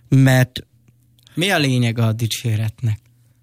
mert... Mi a lényeg a dicséretnek?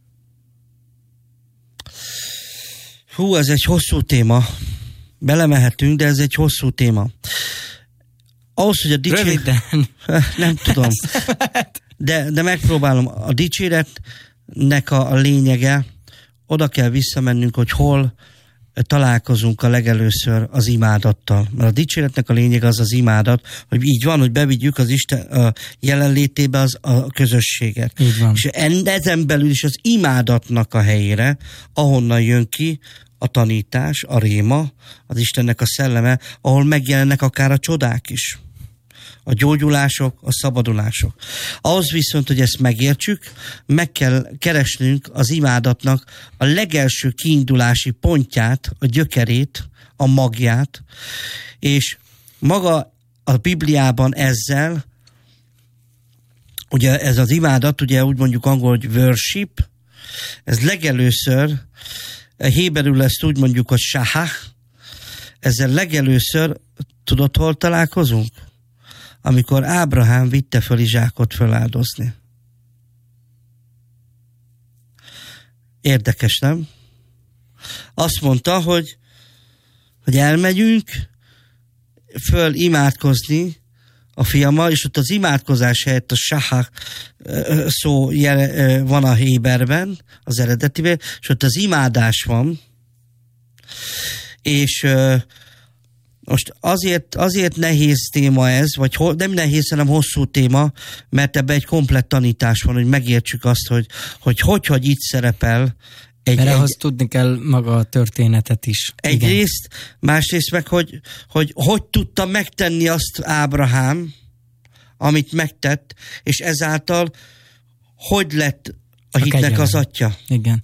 Hú, ez egy hosszú téma. Belemehetünk, de ez egy hosszú téma. Ahhoz, hogy a Röviden. Nem tudom. De megpróbálom. A dicséretnek a lényege, oda kell visszamennünk, hogy hol találkozunk a legelőször az imádattal. Mert a dicséretnek a lényege az imádat, hogy így van, hogy bevigyük az Isten jelenlétébe a közösséget. Így van. És ezen belül is az imádatnak a helyére, ahonnan jön ki a tanítás, a réma, az Istennek a szelleme, ahol megjelennek akár a csodák is. A gyógyulások, a szabadulások. Ahhoz viszont, hogy ezt megértsük, meg kell keresnünk az imádatnak a legelső kiindulási pontját, a gyökerét, a magját, és maga a Bibliában ezzel, ugye ez az imádat, ugye úgy mondjuk angol, hogy worship, ez legelőször, héberül ezt úgy mondjuk, hogy shahah, ezzel legelőször, tudod, hol találkozunk? Amikor Ábrahám vitte föl Izsákot föláldozni. Érdekes, nem? Azt mondta, hogy elmegyünk föl imádkozni a fiammal, és ott az imádkozás helyett a shahah szó van a héberben, az eredetiben, és ott az imádás van, és most azért nehéz téma ez, vagy nem nehéz, hanem hosszú téma, mert ebben egy komplett tanítás van, hogy megértsük azt, hogy itt szerepel. Mert ahhoz tudni kell maga a történetet is. Egyrészt, másrészt meg, hogy tudta megtenni azt Ábrahám, amit megtett, és ezáltal hogy lett a hitnek kegyelem. Az atya. Igen.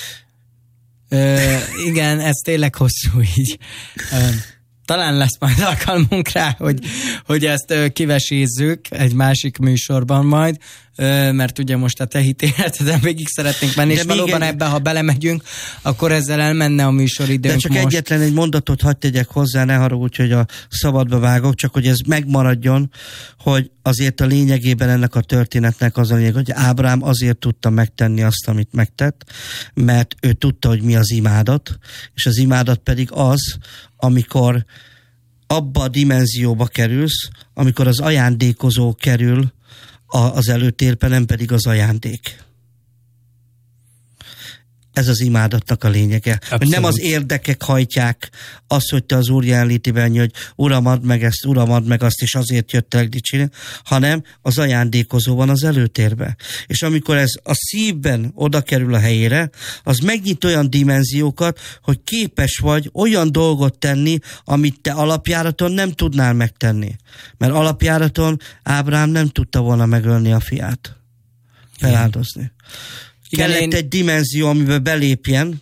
Igen, ez tényleg hosszú így. Talán lesz majd alkalmunk rá, hogy ezt kivesézzük egy másik műsorban majd, mert ugye most a te hitéleteden végig szeretnénk menni, és valóban ebbe, ha belemegyünk, akkor ezzel elmenne a műsoridőnk. De csak most. Egyetlen egy mondatot hadd tegyek hozzá, ne haragudj, hogy a szabadba vágok, csak hogy ez megmaradjon, hogy azért a lényegében ennek a történetnek az a lényeg, hogy Ábrahám azért tudta megtenni azt, amit megtett, mert ő tudta, hogy mi az imádat, és az imádat pedig az, amikor abba a dimenzióba kerülsz, amikor az ajándékozó kerül az előtérbe, nem pedig az ajándék. Ez az imádatnak a lényege. Abszolút. Hogy nem az érdekek hajtják azt, hogy te az Úr jelenlétében jöjj, Uram, add meg ezt, Uram, add meg azt, és azért jöttek dicsérni, hanem az ajándékozó van az előtérbe. És amikor ez a szívben oda kerül a helyére, az megnyit olyan dimenziókat, hogy képes vagy olyan dolgot tenni, amit te alapjáraton nem tudnál megtenni. Mert alapjáraton Ábrahám nem tudta volna megölni a fiát. Feláldozni. Kellett egy dimenzió, amiben belépjen,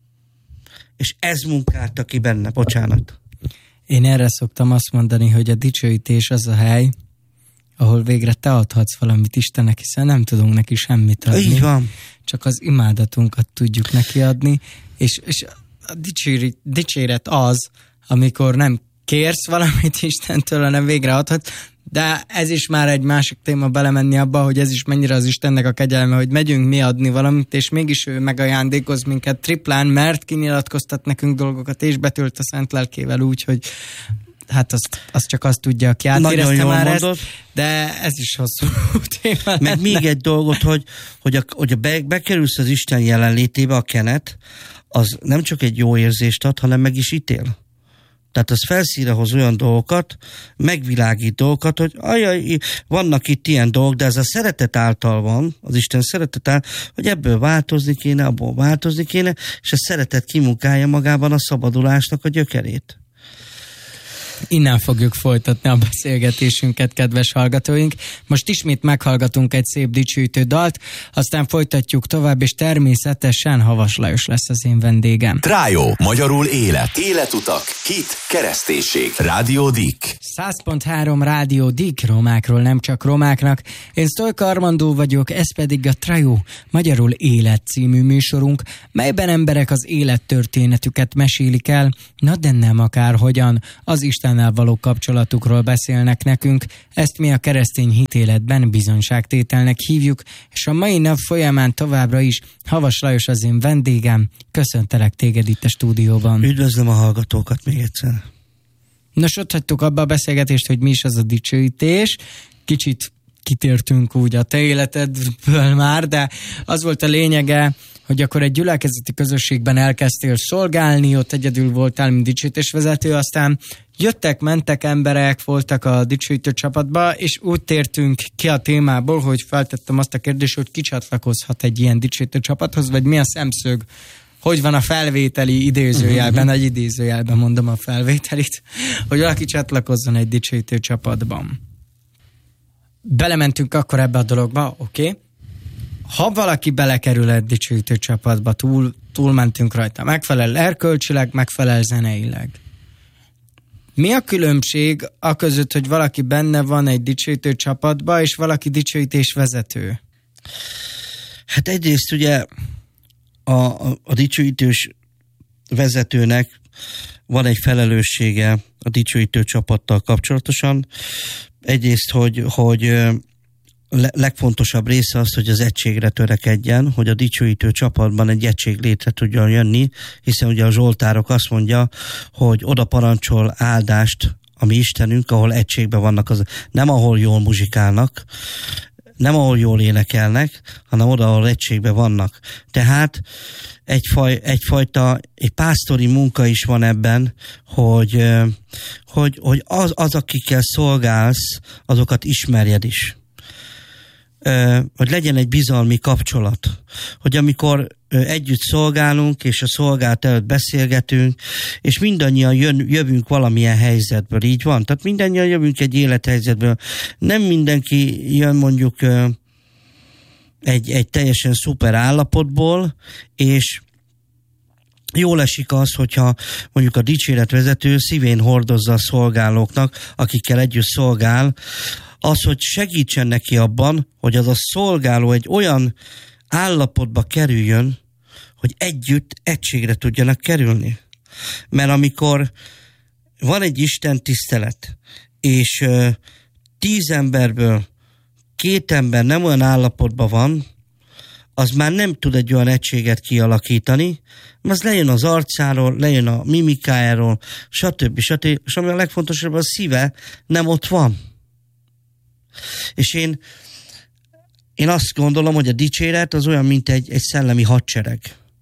és ez munkálta ki benne. Bocsánat. Én erre szoktam azt mondani, hogy a dicsőítés az a hely, ahol végre te adhatsz valamit Istennek, hiszen nem tudunk neki semmit adni. Így van. Csak az imádatunkat tudjuk neki adni, és a dicséret az, amikor nem kérsz valamit Istentől, hanem végre adhat. De ez is már egy másik téma, belemenni abba, hogy ez is mennyire az Istennek a kegyelme, hogy megyünk mi adni valamit, és mégis ő megajándékoz minket triplán, mert kinyilatkoztat nekünk dolgokat, és betölt a szent lelkével úgy, hogy hát az csak azt tudja, aki átérezte már ezt, de ez is hosszú téma. Meg még egy dolgot, hogy bekerülsz az Isten jelenlétébe, a kenet, az nem csak egy jó érzést ad, hanem meg is ítél. Tehát az felszínre hoz olyan dolgokat, megvilágít dolgokat, hogy vannak itt ilyen dolgok, de ez a szeretet által van, az Isten szeretet által, hogy ebből változni kéne, abból változni kéne, és a szeretet kimunkálja magában a szabadulásnak a gyökerét. Innen fogjuk folytatni a beszélgetésünket, kedves hallgatóink. Most ismét meghallgatunk egy szép dicsőítő dalt, aztán folytatjuk tovább, és természetesen Havas Lajos lesz az én vendégem. Trájó, magyarul élet. Életutak, hit, kereszténység. Rádió Dik. 100.3 Rádió Dik, romákról nem csak romáknak. Én Sztolka Armandó vagyok, ez pedig a Trájó, magyarul élet című műsorunk, melyben emberek az élettörténetüket mesélik el, na de nem akárhogyan, az Isten Istennel való kapcsolatukról beszélnek nekünk, ezt mi a keresztény hitéletben bizonyságtételnek hívjuk, és a mai nap folyamán továbbra is Havas Lajos az én vendégem. Köszöntelek téged itt a stúdióban. Üdvözlöm a hallgatókat még egyszer. Nos, ott hagytuk abba a beszélgetést, hogy mi is az a dicsőítés. Kicsit kitértünk úgy a te életedből már, de az volt a lényege, hogy akkor egy gyülekezeti közösségben elkezdtél szolgálni, ott egyedül voltál, mint dicsőítésvezető, aztán jöttek-mentek emberek, voltak a dicsőítő csapatba, és úgy tértünk ki a témából, hogy feltettem azt a kérdést, hogy ki csatlakozhat egy ilyen dicsőítő csapathoz, vagy mi a szemszög, hogy van a felvételi idézőjelben, nagy idézőjelben mondom a felvételit, hogy valaki csatlakozzon egy dicsőítő csapatban. Belementünk akkor ebbe a dologba, oké. Ha valaki belekerül egy dicsőítő csapatba, túlmentünk rajta, megfelel erkölcsileg, megfelel zeneileg. Mi a különbség a között, hogy valaki benne van egy dicsőítő csapatba, és valaki dicsőítésvezető? Hát egyrészt ugye a dicsőítős vezetőnek van egy felelőssége a dicsőítő csapattal kapcsolatosan. Egyrészt, hogy legfontosabb része az, hogy az egységre törekedjen, hogy a dicsőítő csapatban egy egység létre tudjon jönni, hiszen ugye a Zsoltárok azt mondja, hogy oda parancsol áldást a mi Istenünk, ahol egységben vannak, nem ahol jól muzsikálnak, nem ahol jól énekelnek, hanem oda, ahol egységben vannak. Tehát egyfajta pásztori munka is van ebben, hogy akikkel szolgálsz, azokat ismerjed is. Hogy legyen egy bizalmi kapcsolat. Hogy amikor együtt szolgálunk, és a szolgálat előtt beszélgetünk, és mindannyian jövünk valamilyen helyzetből, így van? Tehát mindannyian jövünk egy élethelyzetből. Nem mindenki jön mondjuk egy teljesen szuper állapotból, és jól esik az, hogyha mondjuk a dicséretvezető szívén hordozza a szolgálóknak, akikkel együtt szolgál, az, hogy segítsen neki abban, hogy az a szolgáló egy olyan állapotba kerüljön, hogy együtt egységre tudjanak kerülni. Mert amikor van egy Isten tisztelet, és 10 emberből 2 ember nem olyan állapotban van, az már nem tud egy olyan egységet kialakítani, mert az lejön az arcáról, lejön a mimikájáról, stb. És ami a legfontosabb, a szíve nem ott van. És én azt gondolom, hogy a dicséret az olyan, mint egy szellemi hadsereg,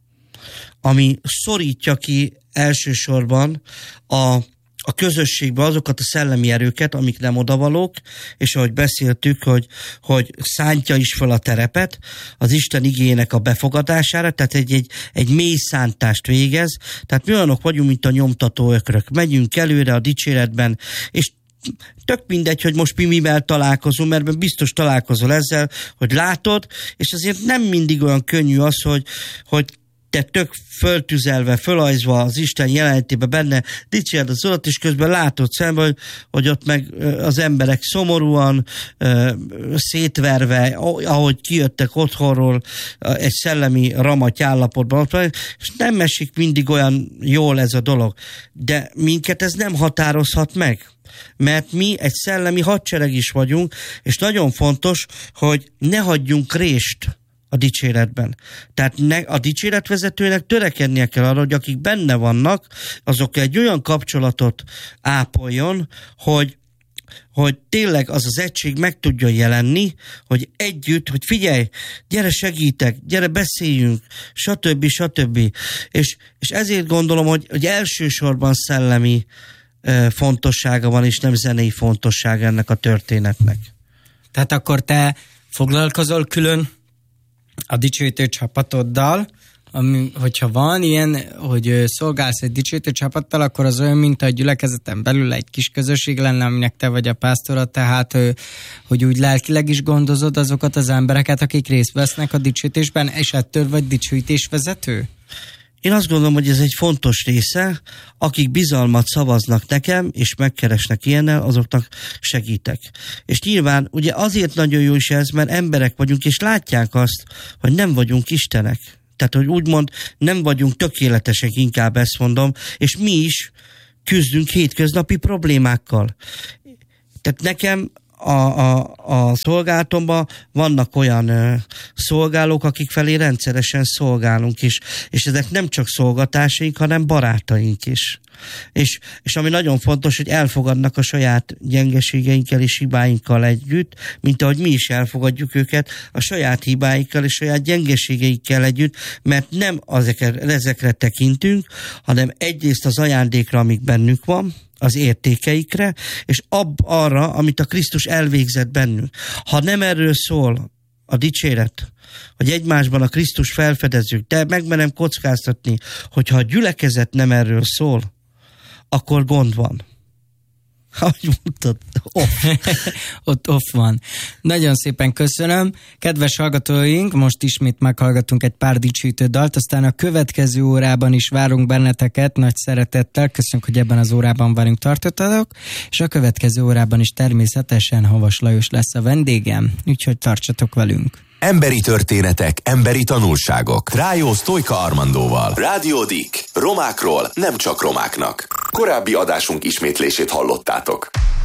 ami szorítja ki elsősorban a közösségbe azokat a szellemi erőket, amik nem odavalók, és ahogy beszéltük, hogy szántja is fel a terepet az Isten igének a befogadására, tehát egy mély szántást végez. Tehát mi olyanok vagyunk, mint a nyomtató ökrök. Megyünk előre a dicséretben, és tök mindegy, hogy most mi mivel találkozunk, mert biztos találkozol ezzel, hogy látod, és azért nem mindig olyan könnyű az, hogy te tök föltüzelve, fölajzva az Isten jelenlétében benne dicséred az Urat, és közben látod szemben, hogy ott meg az emberek szomorúan, szétverve, ahogy kijöttek otthonról egy szellemi ramaty állapotban, és nem esik mindig olyan jól ez a dolog. De minket ez nem határozhat meg. Mert mi egy szellemi hadsereg is vagyunk, és nagyon fontos, hogy ne hagyjunk rést a dicséretben. Tehát a dicséretvezetőnek törekednie kell arra, hogy akik benne vannak, azok egy olyan kapcsolatot ápoljon, hogy tényleg az az egység meg tudjon jelenni, hogy együtt, hogy figyelj, gyere segítek, gyere beszéljünk, stb. És ezért gondolom, hogy elsősorban szellemi fontossága van, és nem zenei fontossága ennek a történetnek. Tehát akkor te foglalkozol külön a dicsőítő csapatoddal, hogyha van ilyen, hogy szolgálsz egy dicsőítő csapattal, akkor az olyan, mint a gyülekezeten belül egy kis közösség lenne, aminek te vagy a pásztora, tehát hogy úgy lelkileg is gondozod azokat az embereket, akik részt vesznek a dicsőítésben, és ettől vagy dicsőítésvezető? Én azt gondolom, hogy ez egy fontos része, akik bizalmat szavaznak nekem, és megkeresnek ilyennel, azoknak segítek. És nyilván ugye azért nagyon jó is ez, mert emberek vagyunk, és látják azt, hogy nem vagyunk istenek. Tehát, hogy úgymond nem vagyunk tökéletesek, inkább ezt mondom, és mi is küzdünk hétköznapi problémákkal. Tehát nekem a szolgálatomban vannak olyan szolgálók, akik felé rendszeresen szolgálunk is, és ezek nem csak szolgatásaink, hanem barátaink is. És ami nagyon fontos, hogy elfogadnak a saját gyengeségeinkkel és hibáinkkal együtt, mint ahogy mi is elfogadjuk őket a saját hibáikkal és saját gyengeségeikkel együtt, mert nem ezekre tekintünk, hanem egyrészt az ajándékra, amik bennük van, az értékeikre, és arra, amit a Krisztus elvégzett bennünk. Ha nem erről szól a dicséret, hogy egymásban a Krisztus felfedezzük, de megmerem kockáztatni, hogyha a gyülekezet nem erről szól, akkor gond van. Ahogy mondtad, Ott off van. Nagyon szépen köszönöm. Kedves hallgatóink, most ismét meghallgatunk egy pár dicsőítő dalt, aztán a következő órában is várunk benneteket nagy szeretettel. Köszönjük, hogy ebben az órában velünk tartottatok, és a következő órában is természetesen Havas Lajos lesz a vendégem, úgyhogy tartsatok velünk. Emberi történetek, emberi tanulságok. Rájó Sztojka Armandóval. Rádió Dick. Romákról nem csak romáknak. Korábbi adásunk ismétlését hallottátok.